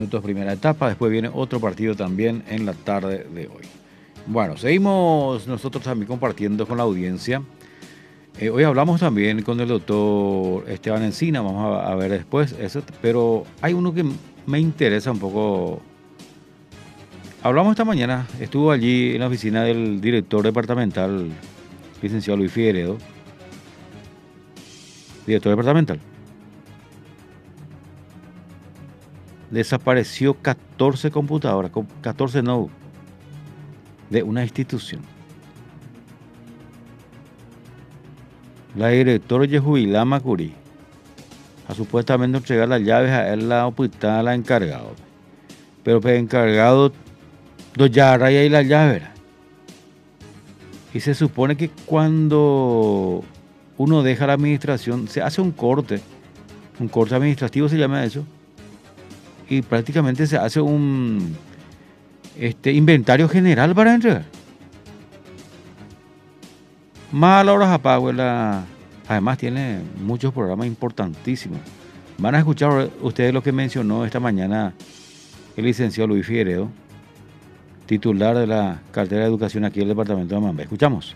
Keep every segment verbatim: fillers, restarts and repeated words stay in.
Minutos primera etapa, después viene otro partido también en la tarde de hoy. Bueno, seguimos nosotros también compartiendo con la audiencia. Eh, hoy hablamos también con el doctor Esteban Encina, vamos a, a ver después eso, pero hay uno que me interesa un poco. Hablamos esta mañana, estuvo allí en la oficina del director departamental, licenciado Luis Figueredo, director departamental. Desapareció catorce computadoras, catorce notebooks de una institución. La directora Yehuilá Macuri a supuestamente entregar las llaves a él, la oportunidad la encargado. Pero el encargado do ya raya y la llave. Y se supone que cuando uno deja la administración se hace un corte, un corte administrativo se llama eso, y prácticamente se hace un este inventario general para entregar. Más a la hora apago la. Además tiene muchos programas importantísimos. Van a escuchar ustedes lo que mencionó esta mañana el licenciado Luis Figueredo, titular de la cartera de educación aquí en el departamento de Amambay. Escuchamos.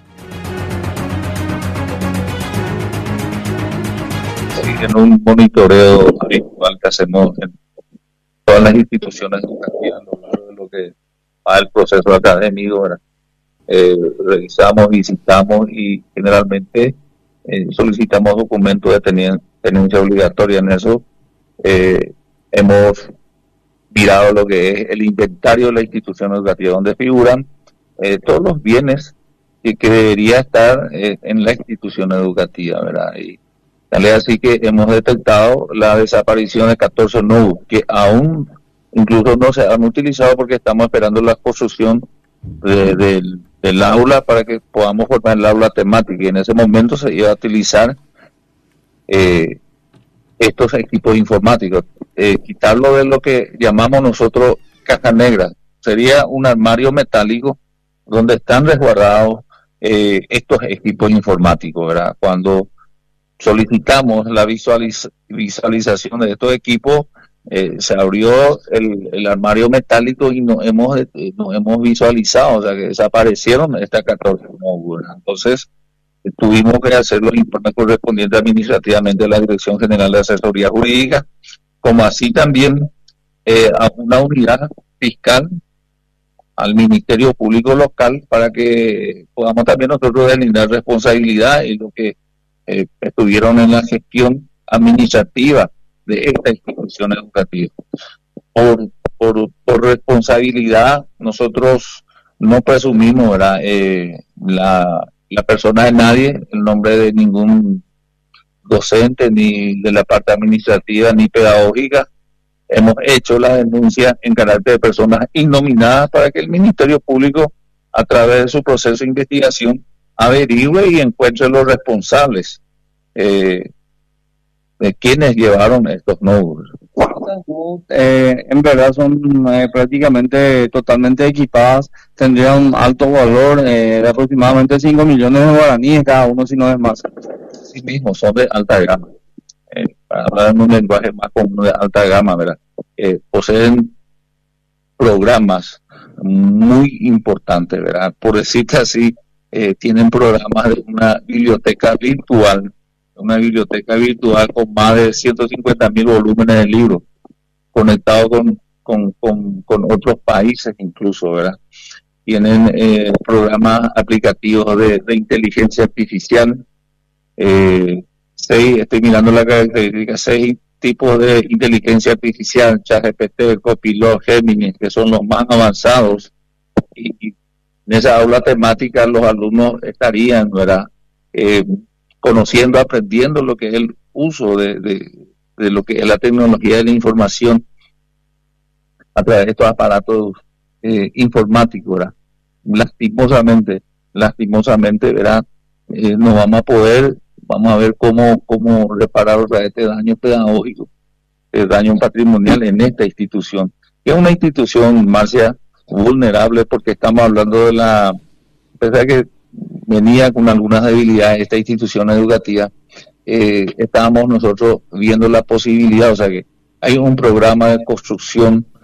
Sí, en un monitoreo habitual que hacemos en todas las instituciones educativas a lo largo de lo que va el proceso académico, ¿verdad? Eh, revisamos, visitamos y generalmente eh, solicitamos documentos de tenencia, tenencia obligatoria. En eso eh, hemos mirado lo que es el inventario de la institución educativa, donde figuran eh, todos los bienes que, que debería estar eh, en la institución educativa, ¿verdad? Y tal es así que hemos detectado la desaparición de catorce notebooks que aún incluso no se han utilizado porque estamos esperando la construcción de, de, del aula para que podamos formar el aula temática, y en ese momento se iba a utilizar eh, estos equipos informáticos. Eh, quitarlo de lo que llamamos nosotros caja negra, sería un armario metálico donde están resguardados eh, estos equipos informáticos, ¿verdad? Cuando solicitamos la visualiz visualización de estos equipos, eh, se abrió el, el armario metálico y nos hemos, eh, nos hemos visualizado, o sea que desaparecieron estas catorce módulos. Entonces eh, tuvimos que hacer los informes correspondientes administrativamente a la Dirección General de Asesoría Jurídica, como así también eh, a una unidad fiscal, al Ministerio Público Local, para que podamos también nosotros delimitar responsabilidad y lo que eh, estuvieron en la gestión administrativa de esta institución educativa. Por, por, por responsabilidad, nosotros no presumimos, ¿verdad? Eh, la, la persona de nadie, el nombre de ningún docente, ni de la parte administrativa, ni pedagógica. Hemos hecho la denuncia en carácter de personas innominadas para que el Ministerio Público, a través de su proceso de investigación, averigüe y encuentre los responsables eh, de quienes llevaron estos nódulos. Eh, en verdad son eh, prácticamente totalmente equipadas, tendrían un alto valor eh, de aproximadamente cinco millones de guaraníes cada uno, si no es más. Sí mismo, son de alta gama. Eh, para hablar en un lenguaje más común, de alta gama, ¿verdad? Eh, poseen programas muy importantes, ¿verdad? Por decirte así, eh, tienen programas de una biblioteca virtual, una biblioteca virtual con más de ciento cincuenta mil volúmenes de libros, conectados con, con, con, con otros países incluso, ¿verdad? Tienen eh, programas aplicativos de, de inteligencia artificial, eh, seis, estoy mirando la característica, seis tipos de inteligencia artificial, ChatGPT, Copilot, Gemini, que son los más avanzados, y, y en esa aula temática los alumnos estarían, ¿verdad? Eh, conociendo, aprendiendo lo que es el uso de, de, de lo que es la tecnología de la información a través de estos aparatos eh, informáticos, ¿verdad? Lastimosamente, lastimosamente, ¿verdad? Eh, no vamos a poder, vamos a ver cómo, cómo reparar o sea, este daño pedagógico, el daño patrimonial en esta institución, que es una institución, Marcia, vulnerable, porque estamos hablando de la, a pesar de que venía con algunas debilidades esta institución educativa, eh, estábamos nosotros viendo la posibilidad, o sea que hay un programa de construcción